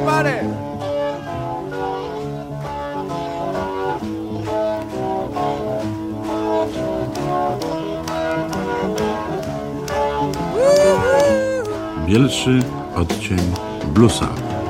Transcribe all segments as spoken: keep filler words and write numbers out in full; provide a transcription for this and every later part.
everybody. Bielszy odcień bluesa.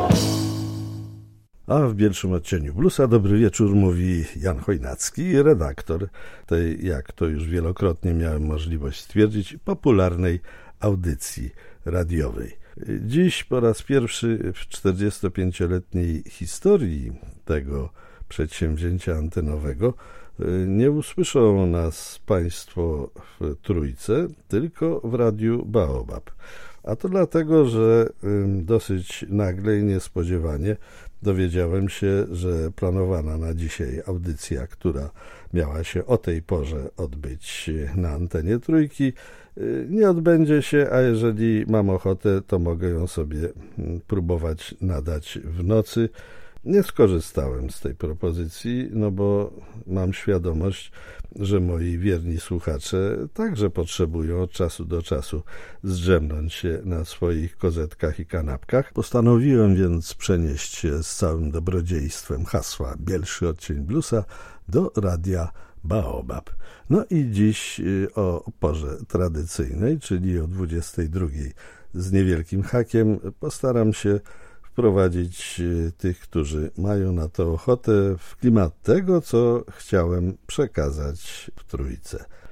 A w Bielszym odcieniu bluesa dobry wieczór mówi Jan Chojnacki, redaktor tej, jak to już wielokrotnie miałem możliwość stwierdzić, popularnej audycji radiowej. Dziś po raz pierwszy w czterdziestopięcioletniej historii tego przedsięwzięcia antenowego nie usłyszą nas Państwo w Trójce, tylko w Radiu Baobab. A to dlatego, że dosyć nagle i niespodziewanie dowiedziałem się, że planowana na dzisiaj audycja, która miała się o tej porze odbyć na antenie Trójki, nie odbędzie się, a jeżeli mam ochotę, to mogę ją sobie próbować nadać w nocy. Nie skorzystałem z tej propozycji, no bo mam świadomość, że moi wierni słuchacze także potrzebują od czasu do czasu zdrzemnąć się na swoich kozetkach i kanapkach. Postanowiłem więc przenieść się z całym dobrodziejstwem hasła Bielszy odcień bluesa do Radia Baobab. No i dziś o porze tradycyjnej, czyli o dwudziestej drugiej z niewielkim hakiem, postaram się wprowadzić tych, którzy mają na to ochotę, w klimat tego, co chciałem przekazać w Trójce.